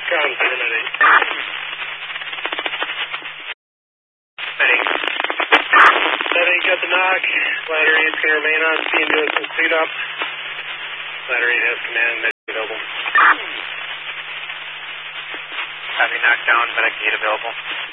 Ground 798. Setting, got the knock. Ladder 8 is going to remain on scene, doing some cleanup. Ladder 8 has command, medic available. Having knocked down, medic 8 available.